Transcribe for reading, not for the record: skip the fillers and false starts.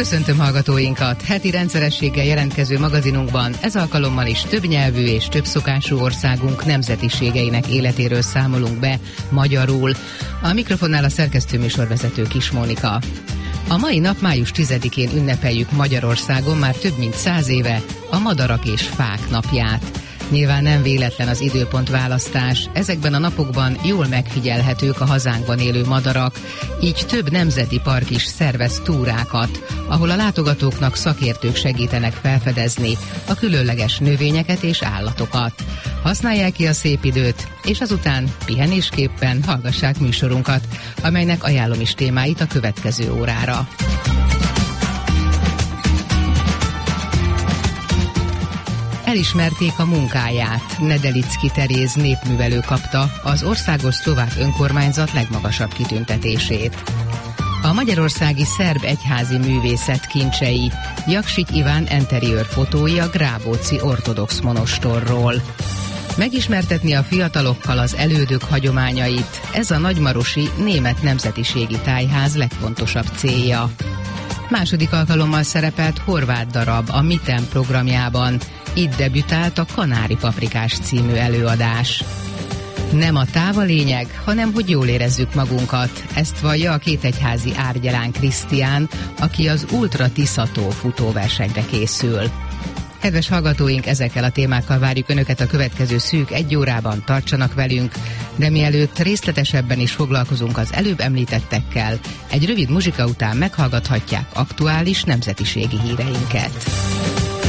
Köszöntöm hallgatóinkat! Heti rendszerességgel jelentkező magazinunkban ez alkalommal is többnyelvű és többszokású országunk nemzetiségeinek életéről számolunk be magyarul. A mikrofonnál a szerkesztő műsorvezető Kis Mónika. A mai nap május 10-én ünnepeljük Magyarországon már több mint 100 éve a Madarak és Fák napját. Nyilván nem véletlen az időpontválasztás, ezekben a napokban jól megfigyelhetők a hazánkban élő madarak, így több nemzeti park is szervez túrákat, ahol a látogatóknak szakértők segítenek felfedezni a különleges növényeket és állatokat. Használják ki a szép időt, és azután pihenésképpen hallgassák műsorunkat, amelynek ajánlom is témáit a következő órára. Elismerték a munkáját. Nedelicki Teréz népművelő kapta az Országos Szlovák Önkormányzat legmagasabb kitüntetését. A magyarországi szerb egyházi művészet kincsei, Jaksit Iván interiőr fotói a Grábóci ortodox monostorról. Megismertetni a fiatalokkal az elődök hagyományait, ez a nagymarosi német nemzetiségi tájház legfontosabb célja. Második alkalommal szerepelt horvát darab a Mitem programjában, itt debütált a Kanári Paprikás című előadás. Nem a táv a lényeg, hanem hogy jól érezzük magunkat. Ezt vallja a kétegyházi Árgyalán Krisztián, aki az Ultra Tiszató futóversenyre készül. Kedves hallgatóink, ezekkel a témákkal várjuk Önöket a következő szűk egy órában, tartsanak velünk, de mielőtt részletesebben is foglalkozunk az előbb említettekkel, egy rövid muzsika után meghallgathatják aktuális nemzetiségi híreinket.